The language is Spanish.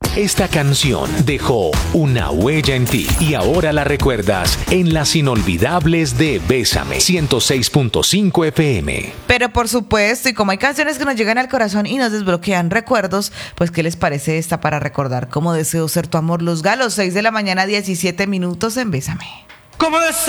Esta canción dejó una huella en ti y ahora la recuerdas en las inolvidables de Bésame 106.5 FM. Pero por supuesto, y como hay canciones que nos llegan al corazón y nos desbloquean recuerdos, pues ¿qué les parece esta para recordar cómo deseo ser tu amor? Los Galos, 6 de la mañana, 17 minutos en Bésame. ¿Cómo deseo